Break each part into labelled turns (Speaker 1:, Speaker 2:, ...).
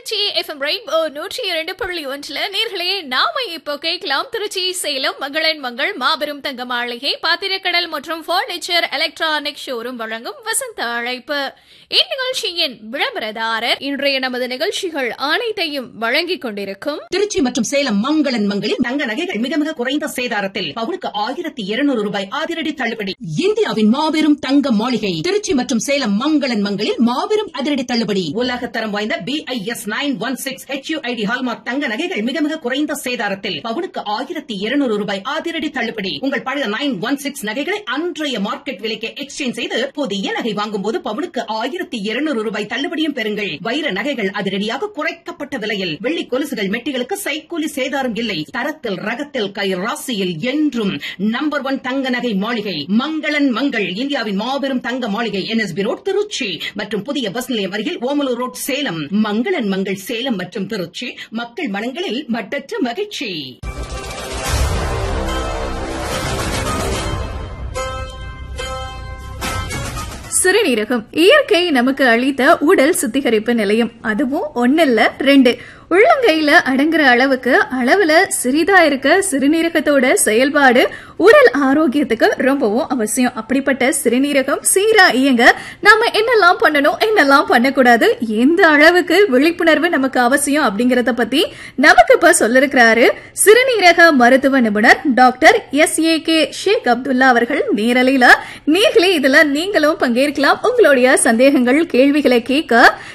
Speaker 1: Trichy FM rainbow 102.1 நேர்களே நாம இப்போ கேட்கலாம் திருச்சி சேலம் மங்களன் மங்கள் மாபெரும் தங்க மாளிகை பாத்திரக்கடல் மற்றும் பர்னிச்சர் எலக்ட்ரானிக் ஷோரூம் வழங்கும் வசந்த அழைப்பு. இந்நிகழ்ச்சியின் விளம்பரதாரர் இன்றைய நமது நிகழ்ச்சிகள் அனைத்தையும் வழங்கிக் கொண்டிருக்கும்
Speaker 2: திருச்சி மற்றும் சேலம் மங்களன் மங்களில் தங்க நகைகள் மிக மிக குறைந்த சேதாரத்தில் பவுனுக்கு 1200 ரூபாய் அதிரடி தள்ளுபடி. இந்தியாவின் மாபெரும் தங்க மாளிகை திருச்சி மற்றும் சேலம் மங்களன் மங்களில் மாபெரும் அதிரடி தள்ளுபடி. உலகத்தரம் வாய்ந்த BIS 916 HUID ஹால்மார்க் தங்க நகைகள் மிக மிக குறைந்த சேதாரத்தில் பவுனுக்கு 1200 ரூபாய் அதிரடி தள்ளுபடி. உங்கள் பழைய 916 நகைகளை அன்றைய மார்க்கெட் விலைக்கு எக்ஸ்சேஞ்ச் செய்து புதிய நகை வாங்கும் போது பவுனுக்கு 1200 ரூபாய் தள்ளுபடியும் பெறுங்கள். வைர நகைகள் அதிரடியாக குறைக்கப்பட்ட விலையில், வெள்ளி கொலுசுகள் மெட்டிகளுக்கு சைக்கூலி சேதாரம் இல்லை. தரத்தில் ரகத்தில் கை ராசியில் என்றும் நம்பர் 1 தங்க நகை மாளிகை மங்களன் மங்கள். இந்தியாவின் மாபெரும் தங்க மாளிகை NSB ரோட் திருச்சி மற்றும் புதிய பஸ் நிலையம் அருகில் ஓமலூர் ரோட் சேலம். மங்களன் மங்கள் சேலம் மற்றும் திருச்சி, மக்கள் மனங்களில் மட்டற்ற மகிழ்ச்சி.
Speaker 1: சிறுநீரகம் இயற்கை நமக்கு அளித்த உடல் சுத்திகரிப்பு நிலையம். அதுவும் 1 இல்ல 2 உள்ளங்கையில அடங்குற அளவுல சிறிதா இருக்க சிறுநீரகத்தோட செயல்பாடு உடல் ஆரோக்கியத்துக்கு ரொம்பவும் அவசியம். அப்படிப்பட்ட சிறுநீரகம் சீரா இயங்க நாம என்னெல்லாம் பண்ணணும், என்னெல்லாம் பண்ணக்கூடாது, எந்த அளவுக்கு விழிப்புணர்வு நமக்கு அவசியம் அப்படிங்கறத பத்தி நமக்கு இப்ப சொல்லிருக்கிறாரு சிறுநீரக மருத்துவ நிபுணர் டாக்டர் SAK ஷேக் அப்துல்லா அவர்கள் நேரலையில. நேர்களே இதுல நீங்களும் பங்கேற்கலாம். உங்களுடைய சந்தேகங்கள் கேள்விகளை கேட்க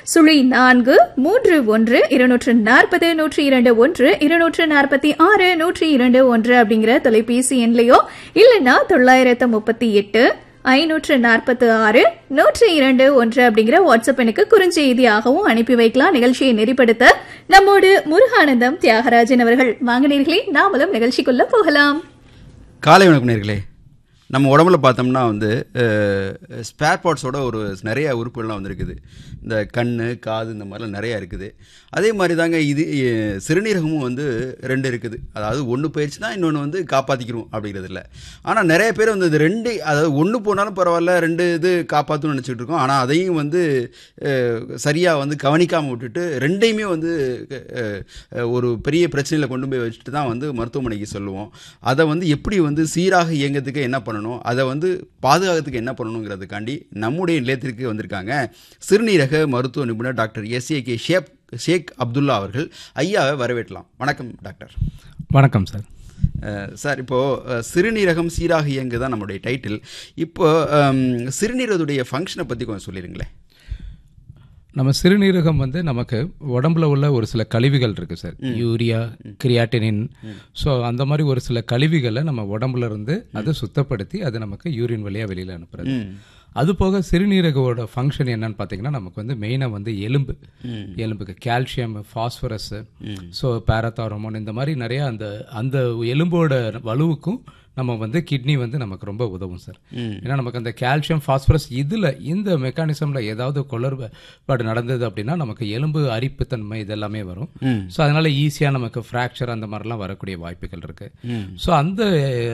Speaker 1: 0431 240 102 246 102 அப்படிங்கிற தொலைபேசி எண்லையோ இல்லைன்னா 938 546 102 அப்படிங்கிற வாட்ஸ்அப் எனக்கு குறுஞ்செய்தியாகவும் அனுப்பி வைக்கலாம். நிகழ்ச்சியை நெறிப்படுத்த நம்மோடு முருகானந்தம் தியாகராஜன் அவர்கள். வாங்க நேர்களே, நாமளும் நிகழ்ச்சிக்குள்ள போகலாம்.
Speaker 3: காலை வணக்கம் நேர்களே. நம்ம உடம்புல பார்த்தோம்னா ஸ்பேர் பார்ட்ஸோட நிறைய உறுப்புகள்லாம் வந்துருக்குது. இந்த கண், காது, இந்த மாதிரிலாம் நிறையா இருக்குது. அதே மாதிரி தாங்க இது சிறுநீரகமும் 2 இருக்குது. அதாவது ஒன்று போயிடுச்சுன்னா இன்னொன்று காப்பாற்றிக்கிறோம் அப்படிங்கிறது இல்லை. ஆனால் நிறைய பேர் இது 2, அதாவது 1 போனாலும் பரவாயில்ல 2 இது காப்பாற்றணும்னு நினச்சிக்கிட்டு இருக்கோம். ஆனால் அதையும் சரியாக கவனிக்காமல் விட்டுட்டு 2யுமே ஒரு பெரிய பிரச்சனையில் கொண்டு போய் வச்சுட்டு தான் மருத்துவமனைக்கு சொல்லுவோம். அதை எப்படி சீராக இயங்கிறதுக்கு என்ன பண்ணணும், அதை பாதுகாக்கிறதுக்கு என்ன பண்ணணுங்கிறதுக்காண்டி நம்முடைய நிலையத்திற்கு வந்திருக்காங்க சிறுநீரக மருத்துவ நிபுணர் டாக்டர் SAK ஷேக் அப்துல்லா அவர்கள். ஐயாவை வரவேற்றலாம். வணக்கம் டாக்டர்.
Speaker 4: வணக்கம் சார்.
Speaker 3: சார், இப்போது சிறுநீரகம் சீராக இயங்கு தான் நம்முடைய டைட்டில். இப்போது சிறுநீரகத்துடைய ஃபங்க்ஷனை பற்றி கொஞ்சம் சொல்லிடுங்களேன்.
Speaker 4: நம்ம சிறுநீரகம் நமக்கு உடம்புல உள்ள ஒரு சில கழிவுகள் இருக்கு சார். யூரியா, கிரியாட்டினின், ஸோ அந்த மாதிரி ஒரு சில கழிவுகளை நம்ம உடம்புல இருந்து அதை சுத்தப்படுத்தி அது நமக்கு யூரின் வழியாக வெளியில் அனுப்புறது. அது போக சிறுநீரகோட ஃபங்க்ஷன் என்னன்னு பார்த்தீங்கன்னா நமக்கு மெயினாக எலும்புக்கு கால்சியம், ஃபாஸ்பரஸ், ஸோ பேரத்தாரோமோன், இந்த மாதிரி நிறையா அந்த எலும்போட வலுவுக்கும் நம்ம கிட்னி நமக்கு ரொம்ப உதவும் சார். ஏன்னா நமக்கு அந்த கால்சியம், ஃபாஸ்பரஸ் இந்த மெக்கானிசமில் ஏதாவது குளறுபாடு நடந்தது அப்படின்னா நமக்கு எலும்பு அரிப்புத்தன்மை இதெல்லாமே வரும். ஸோ அதனால ஈஸியாக நமக்கு ஃப்ராக்சர் அந்த மாதிரிலாம் வரக்கூடிய வாய்ப்புகள் இருக்கு. ஸோ அந்த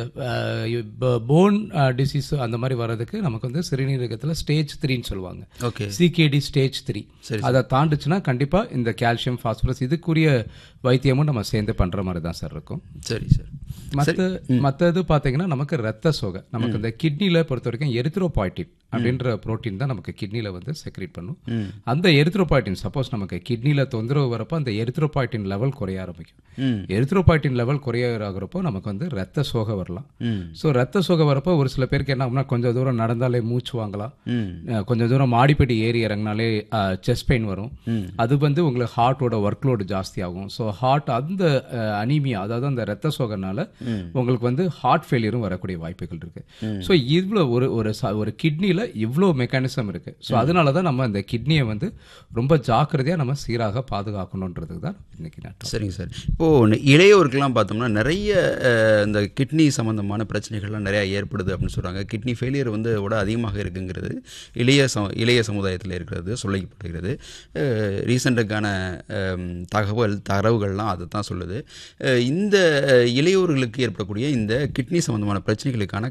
Speaker 4: போன் டிசீஸ் அந்த மாதிரி வர்றதுக்கு நமக்கு சிறுநீரகத்தில் ஸ்டேஜ் 3ன்னு சொல்லுவாங்க. CKD stage 3. அதை தாண்டுச்சுன்னா கண்டிப்பாக இந்த கால்சியம், ஃபாஸ்பரஸ் இதுக்குரிய வைத்தியமும் நம்ம சேர்ந்து பண்ணுற மாதிரி தான் சார் இருக்கும்.
Speaker 3: சரி சார்.
Speaker 4: மற்றது பார்த்தீங்கன்னா நமக்கு ரத்த சோகை, நமக்கு இந்த கிட்னியில் பொறுத்த வரைக்கும் எரித்ரோபாய்டின் அப்படின்ற புரோட்டீன் தான் நமக்கு கிட்னியில் செக்ரேட் பண்ணும். அந்த எரித்ரோபாய்டின் சப்போஸ் நமக்கு கிட்னியில் தொந்தரவு வரப்போ அந்த எரித்ரோபாய்டின் லெவல் குறைய ஆரம்பிக்கும். எரித்ரோபாய்டின் லெவல் குறைய ஆகிறப்போ நமக்கு ரத்த சோகை வரலாம். ஸோ ரத்த சோகை வரப்போ ஒரு சில பேருக்கு என்ன ஆகும்னா கொஞ்சம் தூரம் நடந்தாலே மூச்சு வாங்கலாம், கொஞ்சம் தூரம் மாடிப்படி ஏறி இறங்கினாலே செஸ்ட் பெயின் வரும். அது உங்களுக்கு ஹார்ட்டோட ஒர்க் லோடு ஜாஸ்தி ஆகும். ஸோ ஹார்ட் அந்த அனீமியா, அதாவது அந்த ரத்த சோகைனால உங்களுக்கு ஹார்ட் ஃபெயிலியரும் வரக்கூடிய வாய்ப்புகள் இருக்கு. ஸோ இவ்வளோ ஒரு கிட்னியில் இவ்வளோ மெக்கானிசம் இருக்கு. ஸோ அதனால தான் நம்ம அந்த கிட்னியை ரொம்ப ஜாக்கிரதையாக நம்ம சீராக பாதுகாக்கணுன்றதுக்கு தான் இன்னைக்கு நான்.
Speaker 3: சரிங்க சார். இப்போது இளையோருக்கெல்லாம் பார்த்தோம்னா நிறைய இந்த கிட்னி சம்மந்தமான பிரச்சனைகள்லாம் நிறையா ஏற்படுது அப்படின்னு சொல்கிறாங்க. கிட்னி ஃபெயிலியர் விட அதிகமாக இருக்குங்கிறது இளைய சமுதாயத்தில் இருக்கிறது சொல்லப்படுகிறது. ரீசெண்டான தரவுகள்லாம் அதை தான் சொல்லுது. இந்த இளையோர்களுக்கு ஏற்படக்கூடிய இந்த கிட்னி சம்பந்தமான பிரச்சனைகளுக்கான